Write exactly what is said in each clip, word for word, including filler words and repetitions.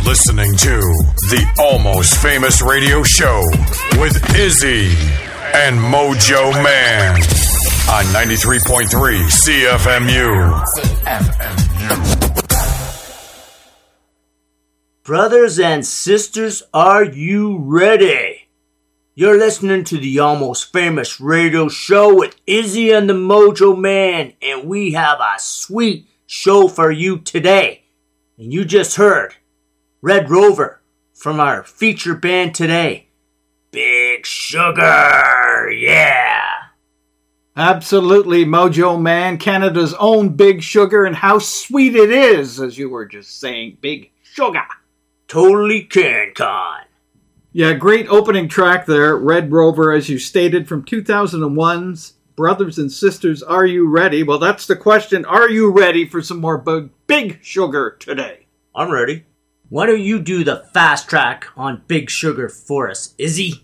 listening to the Almost Famous Radio Show with Izzy and Mojo Man on ninety-three point three C F M U. C F M U. Brothers and sisters, are you ready? You're listening to the Almost Famous Radio Show with Izzy and the Mojo Man, and we have a sweet show for you today. And you just heard Red Rover from our feature band today, Big Sugar, yeah! Absolutely, Mojo Man, Canada's own Big Sugar, and how sweet it is, as you were just saying, Big Sugar. Totally can-con. Yeah, great opening track there, Red Rover, as you stated, from two thousand one's Brothers and Sisters, Are You Ready? Well, that's the question. Are you ready for some more big, big Sugar today? I'm ready. Why don't you do the fast track on Big Sugar for us, Izzy?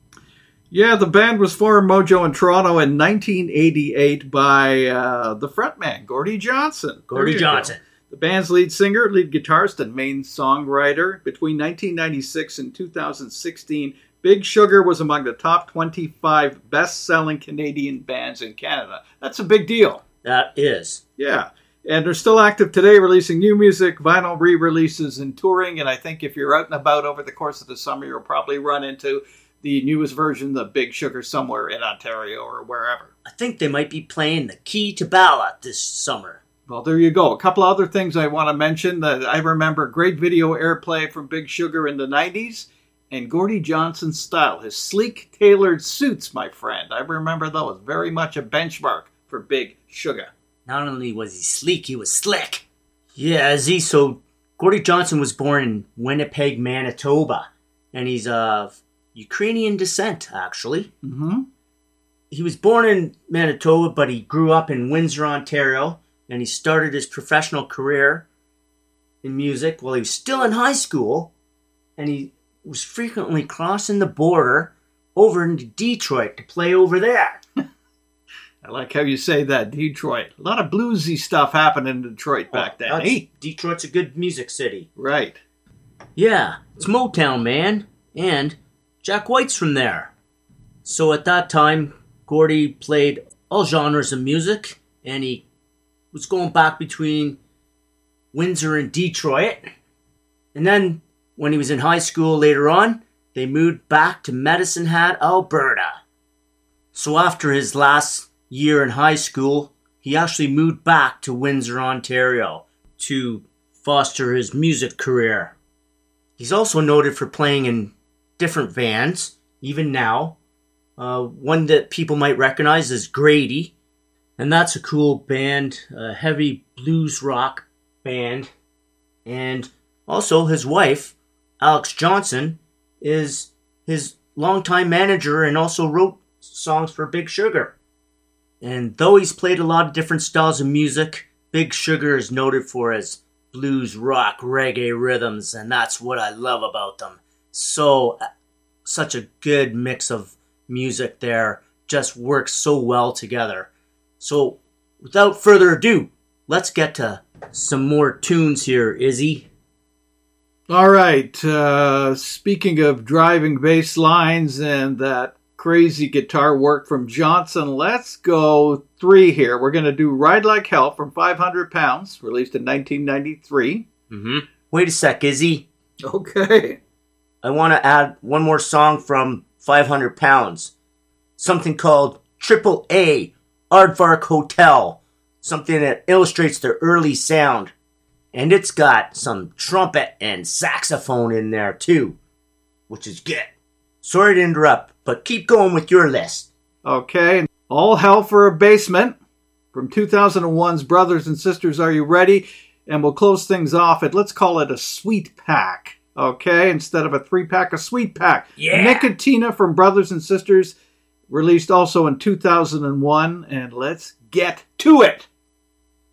Yeah, the band was formed, Mojo, in Toronto in nineteen eighty-eight by uh, the frontman, Gordie Johnson. Gordie Johnson. Go. The band's lead singer, lead guitarist, and main songwriter. Between nineteen ninety-six and two thousand sixteen, Big Sugar was among the top twenty-five best-selling Canadian bands in Canada. That's a big deal. That is. Yeah. And they're still active today, releasing new music, vinyl re-releases, and touring. And I think if you're out and about over the course of the summer, you'll probably run into the newest version of Big Sugar somewhere in Ontario or wherever. I think they might be playing the Key to Ballot this summer. Well, there you go. A couple other things I want to mention. That I remember great video airplay from Big Sugar in the nineties. And Gordie Johnson's style, his sleek, tailored suits, my friend. I remember those. Very much a benchmark for Big Sugar. Not only was he sleek, he was slick. Yeah, Z, so Gordie Johnson was born in Winnipeg, Manitoba. And he's of Ukrainian descent, actually. Mm-hmm. He was born in Manitoba, but he grew up in Windsor, Ontario. And he started his professional career in music while he was still in high school. And he was frequently crossing the border over into Detroit to play over there. I like how you say that, Detroit. A lot of bluesy stuff happened in Detroit back oh, then. Eh? Detroit's a good music city. Right. Yeah, it's Motown, man. And Jack White's from there. So at that time, Gordie played all genres of music, and he was going back between Windsor and Detroit. And then, when he was in high school later on, they moved back to Medicine Hat, Alberta. So after his last year in high school, he actually moved back to Windsor, Ontario to foster his music career. He's also noted for playing in different bands, even now. Uh, one that people might recognize is Grady, and that's a cool band, a heavy blues rock band. And also his wife, Alex Johnson, is his longtime manager and also wrote songs for Big Sugar. And though he's played a lot of different styles of music, Big Sugar is noted for his blues, rock, reggae rhythms, and that's what I love about them. So, such a good mix of music there, just works so well together. So, without further ado, let's get to some more tunes here, Izzy. All right, uh, speaking of driving bass lines and that crazy guitar work from Johnson, let's go three here. We're going to do Ride Like Hell from five hundred pounds, released in nineteen ninety-three. Mm-hmm. Wait a sec, Izzy. Okay. I want to add one more song from five hundred pounds. Something called Triple A, Aardvark Hotel. Something that illustrates their early sound. And it's got some trumpet and saxophone in there too, which is good. Sorry to interrupt, but keep going with your list. Okay. All Hell for a Basement from two thousand one's Brothers and Sisters, Are You Ready? And we'll close things off at, let's call it a sweet pack. Okay? Instead of a three pack, a sweet pack. Yeah. Nicotina from Brothers and Sisters, released also in two thousand one. And let's get to it.